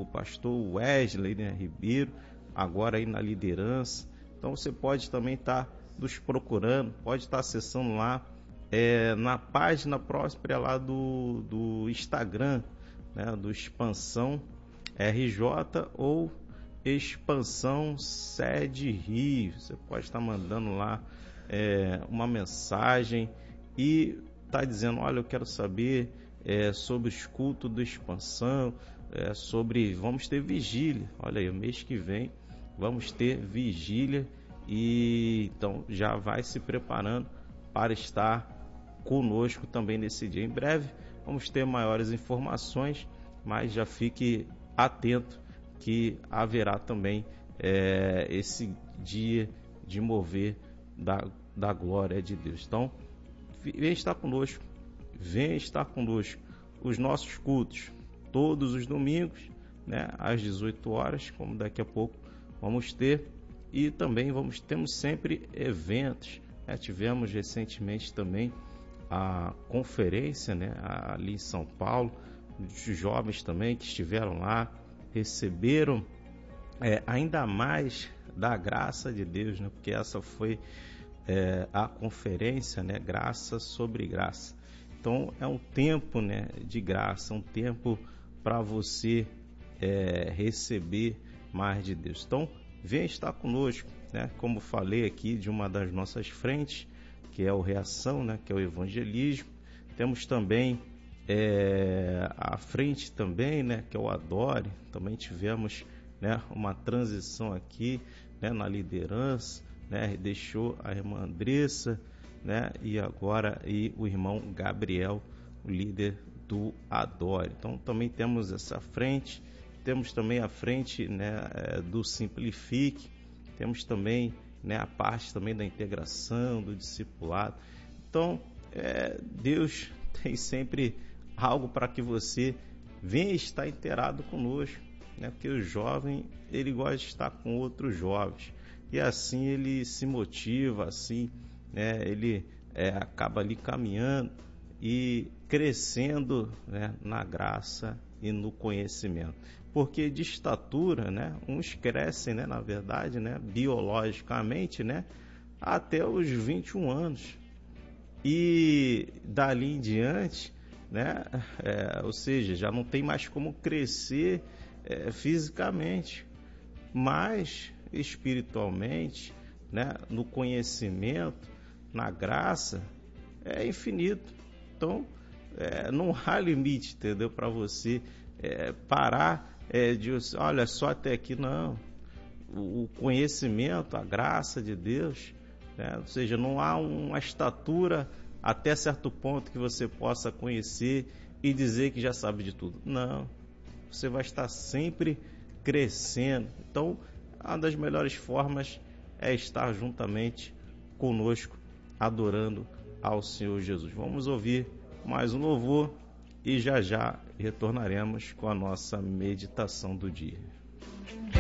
o pastor Wesley, né, Ribeiro, agora aí na liderança. Então você pode também estar nos procurando, pode estar acessando lá na página própria lá do Instagram, né, do Expansão RJ ou Expansão Sede Rio. Você pode estar mandando lá uma mensagem e tá dizendo: olha, eu quero saber sobre os cultos do Expansão, vamos ter vigília. Olha aí, o mês que vem vamos ter vigília, e então já vai se preparando para estar conosco também nesse dia. Em breve vamos ter maiores informações, mas já fique atento que haverá também esse dia de mover da glória de Deus. Então, venha estar conosco, os nossos cultos todos os domingos, né, às 18 horas, como daqui a pouco vamos ter, e também temos sempre eventos, né? Tivemos recentemente também a conferência, né, ali em São Paulo, dos jovens também que estiveram lá, receberam ainda mais da graça de Deus, né? Porque essa foi a conferência, né? Graça sobre graça. Então é um tempo, né, de graça, um tempo para você receber mais de Deus. Então venha estar conosco, né? Como falei aqui de uma das nossas frentes, que é o Reação, né, que é o evangelismo. Temos também a frente também, né, que é o Adore. Também tivemos, né, uma transição aqui, né, na liderança, né, deixou a irmã Andressa, né, e agora o irmão Gabriel, o líder do Adore. Então também temos essa frente. Temos também a frente, né, do Simplifique. Temos também, né, a parte também da integração, do discipulado. Então Deus tem sempre algo para que você venha estar inteirado conosco, né? Porque o jovem, ele gosta de estar com outros jovens, e assim ele se motiva, assim, né, ele acaba ali caminhando e crescendo, né, na graça e no conhecimento. Porque de estatura, né, uns crescem, né, na verdade, né, biologicamente, né, até os 21 anos. E dali em diante, né, ou seja, já não tem mais como crescer fisicamente, mas espiritualmente, né, no conhecimento, na graça, é infinito. Então não há limite, entendeu, para você parar de, olha, só até aqui. Não. O conhecimento, a graça de Deus, né, ou seja, não há uma estatura até certo ponto que você possa conhecer e dizer que já sabe de tudo. Não, você vai estar sempre crescendo. Então, uma das melhores formas é estar juntamente conosco, adorando ao Senhor Jesus. Vamos ouvir mais um louvor e já retornaremos com a nossa meditação do dia.